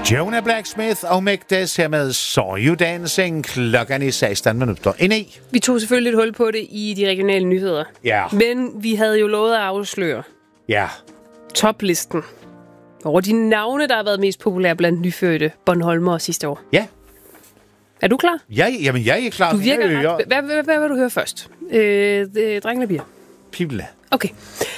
Jonah Blacksmith og Mægdes her med Saw You Dancing, klokken i 16 minutter ind i. Vi tog selvfølgelig et hul på det i de regionale nyheder. Ja. Men vi havde jo lovet at afsløre Ja. toplisten over de navne, der har været mest populære blandt nyfødte Bornholmere sidste år. Ja. Er du klar? Jamen, jeg er klar. Du virker ret... Hvad vil du høre først? Drenge eller piger? Pibla. Okay.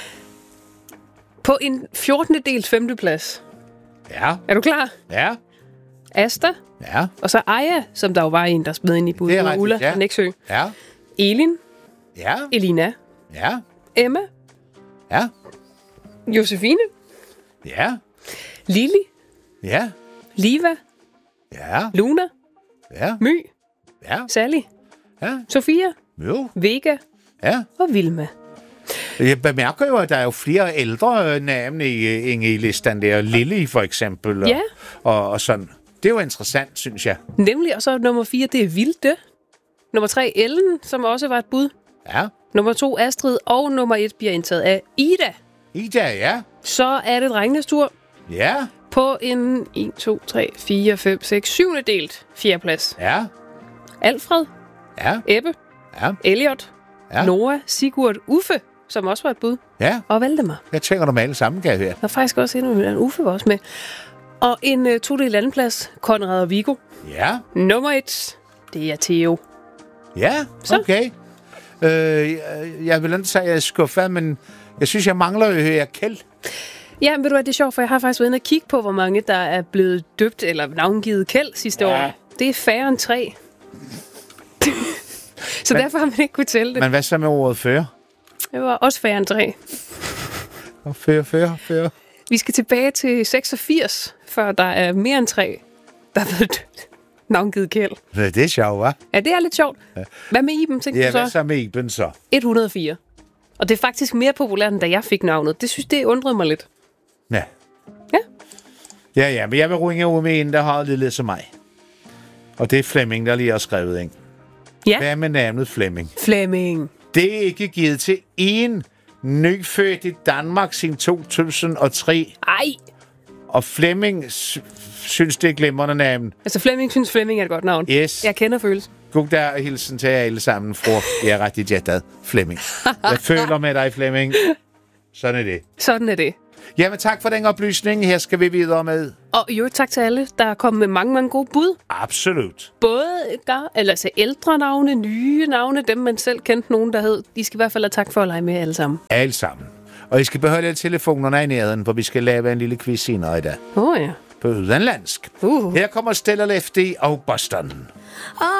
På en 14. dels 5. plads. Ja. Er du klar? Ja. Asta. Ja. Og så Aya, som der jo var en, der smed ind i budet. Det er rigtigt, Ulla ja. fra Nexø. Ja. Elin. Ja. Elina. Ja. Emma. Ja. Josefine. Ja. Lili. Ja. Liva. Ja. Luna. Ja. My. Ja. Sally. Ja. Sofia. Jo. Vega. Ja. Og Vilma. Jeg bemærker jo, at der er jo flere ældre navne i listen der. Lily for eksempel. Ja. Og sådan. Det er jo interessant, synes jeg. Nemlig, og så nummer 4, det er Vilde. Nummer 3, Ellen, som også var et bud. Ja. Nummer 2, Astrid. Og nummer 1 bliver indtaget af Ida. Ida, ja. Så er det drengenes tur Ja. på en 1, 2, 3, 4, 5, 6, 7. delt 4. plads. Ja. Alfred. Ja. Ebbe. Ja. Elliot. Ja. Noah. Sigurd. Uffe, som også var et bud. Ja. Og Valdemar. Jeg tænker dem alle sammen, kan jeg høre. Der er faktisk også en Uffe var også med. Og en 2-del andenplads, Konrad og Viggo. Ja. Nummer 1, det er Theo. Ja, Så. okay. Jeg vil ikke sige, at jeg er skuffet, men jeg synes, jeg mangler at høre Kjeld. Ja, men ved du hvad, det er sjovt, for jeg har faktisk været inde og kigge på, hvor mange der er blevet døbt eller navngivet Kjeld sidste år. Det er færre end 3. Så derfor har man ikke kunne tælle det. Men hvad så med ordet før? Det var også færre end 3. Og før. Vi skal tilbage til 86, før der er mere end 3, der er blevet døbt. Navngivet Kjeld. Det er sjovt, hva'? Ja, det er lidt sjovt. Hvad med Iben, tænkte Ja, du så? hvad så med Iben så? 104. Og det er faktisk mere populært, end da jeg fik navnet. Det undrede mig lidt. Ja. Ja. Ja, men jeg vil ringe ud med en, der har det lidt som mig. Og det er Flemming, der lige har skrevet, ikke? Ja. Hvad med navnet Flemming? Flemming. Det er ikke givet til en nyfødt i Danmark siden 2003. Ej. Og Flemming synes, det er glimrende navn. Altså Flemming synes, Flemming er et godt navn. Yes. Jeg kender følelsen. Goddag og hilsen til jer alle sammen, fror. Jeg er rigtig jettet, Flemming. Jeg føler med dig, Flemming. Sådan er det. Sådan er det. Jamen tak for den oplysning. Her skal vi videre med. Og jo, tak til alle, der er kommet med mange, mange gode bud. Absolut. Både altså ældre navne, nye navne, dem man selv kendte nogen, der hed. De skal i hvert fald have tak for at lege med alle sammen. Alle sammen. Og I skal beholde telefonerne i nærheden, for vi skal lave en lille quiz senere i dag. Ja. På udenlandsk. Her kommer Stella Lefty og Boston.